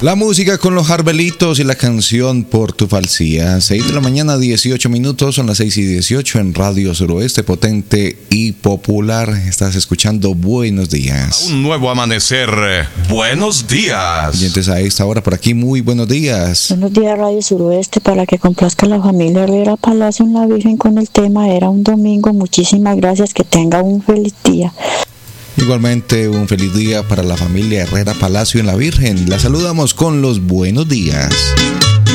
La música con los Arbelitos y la canción Por tu falsía. 6 de la mañana, 18 minutos, son las 6:18 en Radio Suroeste, potente y popular. Estás escuchando Buenos Días. Un nuevo amanecer. Buenos días. Oyentes a esta hora por aquí, muy buenos días. Buenos días, Radio Suroeste, para que complazca a la familia Herrera Palacio en la Virgen con el tema Era un domingo. Muchísimas gracias, que tenga un feliz día. Igualmente, un feliz día para la familia Herrera Palacio en la Virgen. La saludamos con los buenos días.